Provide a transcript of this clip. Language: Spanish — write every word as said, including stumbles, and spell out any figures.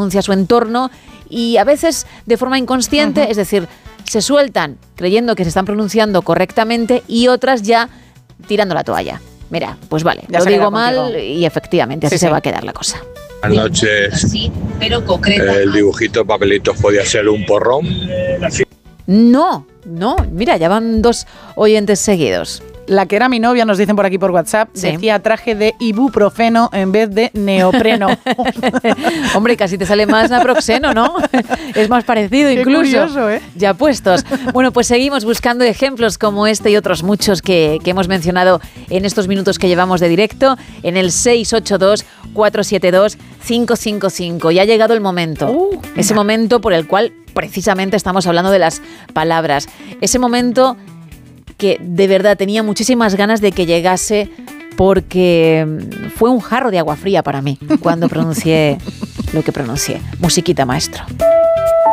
pronuncia su entorno y a veces de forma inconsciente, uh-huh. es decir, se sueltan creyendo que se están pronunciando correctamente y otras ya tirando la toalla. Mira, pues vale, ya lo digo mal y efectivamente así sí, se sí. va a quedar la cosa. Buenas noches. Sí, pero concreta. El dibujito de papelitos podía ser un porrón. No, no, mira, ya van dos oyentes seguidos. La que era mi novia, nos dicen por aquí por WhatsApp, sí. decía traje de ibuprofeno en vez de neopreno. Hombre, casi te sale más naproxeno, ¿no? Es más parecido Qué incluso. Curioso, ¿eh? Ya puestos. Bueno, pues seguimos buscando ejemplos como este y otros muchos que, que hemos mencionado en estos minutos que llevamos de directo en el seis ocho dos, cuatro siete dos, cinco cinco cinco. Ya ha llegado el momento. Uh, ese mira. momento por el cual precisamente estamos hablando de las palabras. Ese momento que de verdad tenía muchísimas ganas de que llegase porque fue un jarro de agua fría para mí cuando pronuncié lo que pronuncié. Musiquita, maestro.